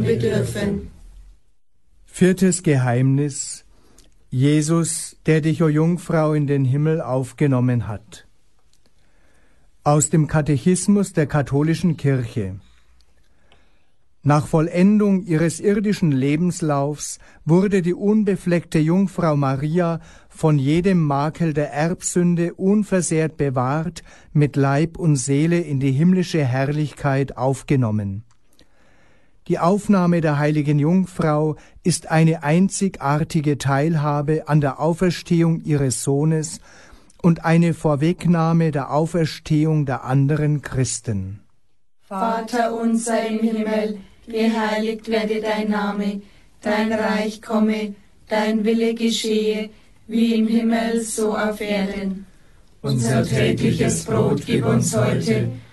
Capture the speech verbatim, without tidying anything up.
bedürfen. Viertes Geheimnis: Jesus, der dich, o Jungfrau, in den Himmel aufgenommen hat. Aus dem Katechismus der katholischen Kirche. Nach Vollendung ihres irdischen Lebenslaufs wurde die unbefleckte Jungfrau Maria von jedem Makel der Erbsünde unversehrt bewahrt, mit Leib und Seele in die himmlische Herrlichkeit aufgenommen. Die Aufnahme der heiligen Jungfrau ist eine einzigartige Teilhabe an der Auferstehung ihres Sohnes und eine Vorwegnahme der Auferstehung der anderen Christen. Vater unser im Himmel, geheiligt werde dein Name, dein Reich komme, dein Wille geschehe, wie im Himmel so auf Erden. Unser tägliches Brot gib uns heute